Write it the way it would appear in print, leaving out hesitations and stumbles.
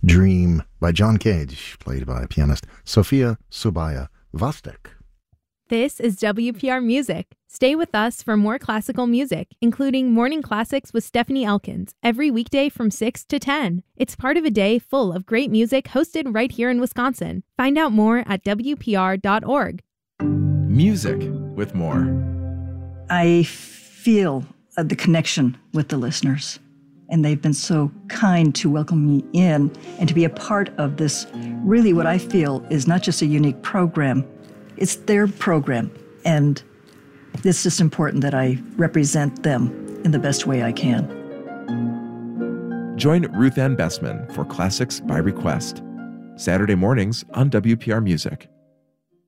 Dream by John Cage, played by pianist Sofia Subaya-Vastek. This is WPR Music. Stay with us for more classical music, including Morning Classics with Stephanie Elkins, every weekday from 6 to 10. It's part of a day full of great music hosted right here in Wisconsin. Find out more at WPR.org. Music with more. I feel the connection with the listeners, and they've been so kind to welcome me in and to be a part of this, really what I feel is not just a unique program, it's their program, and it's just important that I represent them in the best way I can. Join Ruth Ann Bessman for Classics by Request, Saturday mornings on WPR Music.